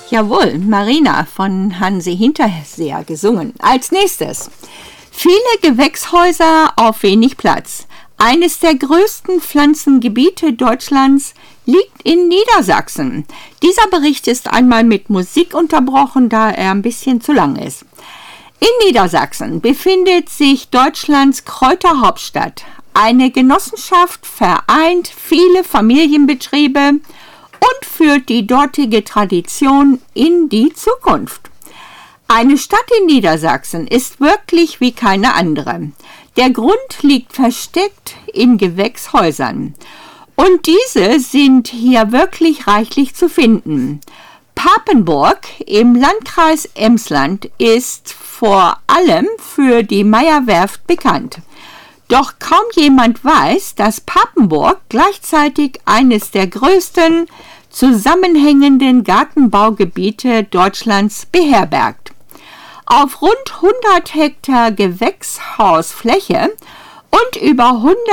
Jawohl, Marina von Hansi Hinterseer gesungen. Als nächstes. Viele Gewächshäuser auf wenig Platz. Eines der größten Pflanzengebiete Deutschlands liegt in Niedersachsen. Dieser Bericht ist einmal mit Musik unterbrochen, da er ein bisschen zu lang ist. In Niedersachsen befindet sich Deutschlands Kräuterhauptstadt. Eine Genossenschaft vereint viele Familienbetriebe und führt die dortige Tradition in die Zukunft. Eine Stadt in Niedersachsen ist wirklich wie keine andere. Der Grund liegt versteckt in Gewächshäusern. Und diese sind hier wirklich reichlich zu finden. Papenburg im Landkreis Emsland ist vor allem für die Meyer-Werft bekannt. Doch kaum jemand weiß, dass Papenburg gleichzeitig eines der größten zusammenhängenden Gartenbaugebiete Deutschlands beherbergt. Auf rund 100 Hektar Gewächshausfläche und über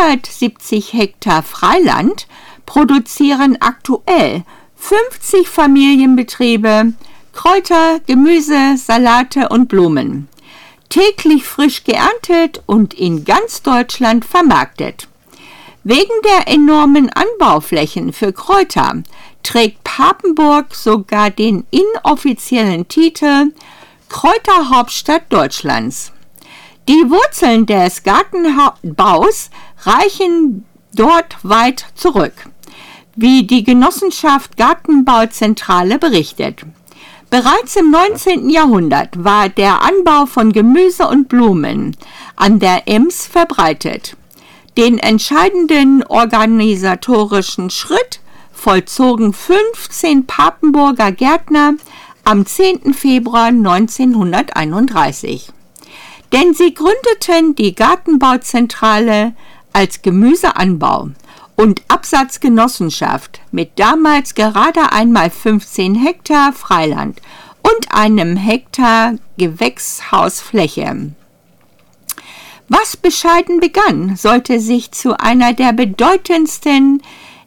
170 Hektar Freiland produzieren aktuell 50 Familienbetriebe Kräuter, Gemüse, Salate und Blumen. Täglich frisch geerntet und in ganz Deutschland vermarktet. Wegen der enormen Anbauflächen für Kräuter trägt Papenburg sogar den inoffiziellen Titel Kräuterhauptstadt Deutschlands. Die Wurzeln des Gartenbaus reichen dort weit zurück, wie die Genossenschaft Gartenbauzentrale berichtet. Bereits im 19. Jahrhundert war der Anbau von Gemüse und Blumen an der Ems verbreitet. Den entscheidenden organisatorischen Schritt vollzogen 15 Papenburger Gärtner am 10. Februar 1931. Denn sie gründeten die Gartenbauzentrale als Gemüseanbau- und Absatzgenossenschaft mit damals gerade einmal 15 Hektar Freiland und einem Hektar Gewächshausfläche. Was bescheiden begann, sollte sich zu einer der bedeutendsten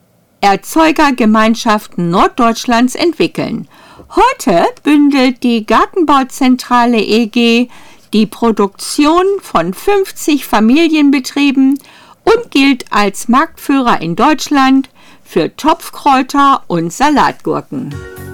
Erzeugergemeinschaften Norddeutschlands entwickeln. Heute bündelt die Gartenbauzentrale EG die Produktion von 50 Familienbetrieben und gilt als Marktführer in Deutschland für Topfkräuter und Salatgurken.